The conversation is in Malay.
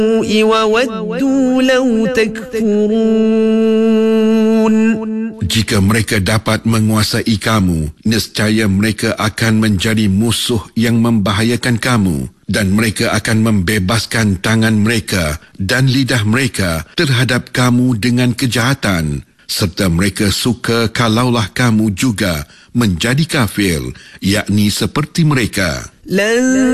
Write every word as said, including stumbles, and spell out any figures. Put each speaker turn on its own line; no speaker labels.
وودوا لو تكفرون.
Jika mereka dapat menguasai kamu, nescaya mereka akan menjadi musuh yang membahayakan kamu, dan mereka akan membebaskan tangan mereka dan lidah mereka terhadap kamu dengan kejahatan, serta mereka suka kalaulah kamu juga menjadi kafir, yakni seperti mereka.